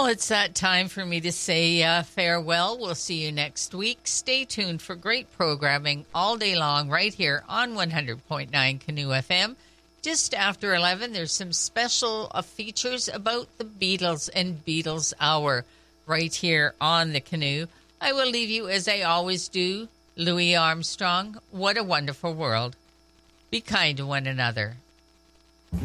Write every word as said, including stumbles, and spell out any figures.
Well, it's that time for me to say uh, farewell. We'll see you next week. Stay tuned for great programming all day long right here on one hundred point nine Canoe F M. Just after eleven, there's some special uh, features about the Beatles and Beatles Hour right here on the Canoe. I will leave you, as I always do, Louis Armstrong. What a wonderful world. Be kind to one another.